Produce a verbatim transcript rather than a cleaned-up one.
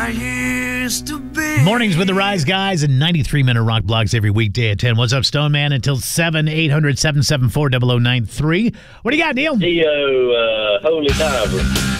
I used to be. Mornings with the Rise Guys and ninety-three minute rock blogs every weekday at ten. What's up, Stone Man? Until seven, eight hundred, seven seven four, zero zero nine three. What do you got, Neil? Theo, uh, Holy Diver.